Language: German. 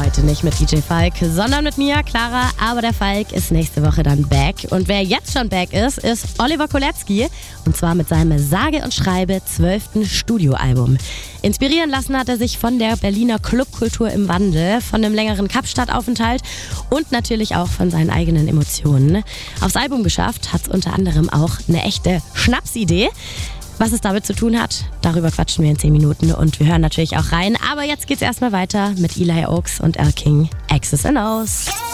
Heute nicht mit DJ Falk, sondern mit mir, Clara. Aber der Falk ist nächste Woche dann back. Und wer jetzt schon back ist Oliver Kolecki. Und zwar mit seinem sage und schreibe 12. Studioalbum. Inspirieren lassen hat er sich von der Berliner Clubkultur im Wandel, von einem längeren Kapstadt-Aufenthalt und natürlich auch von seinen eigenen Emotionen. Aufs Album geschafft hat es unter anderem auch eine echte Schnapsidee. Was es damit zu tun hat, darüber quatschen wir in 10 Minuten und wir hören natürlich auch rein. Aber jetzt geht's erstmal weiter mit Eli Oaks und L. King, X's and O's.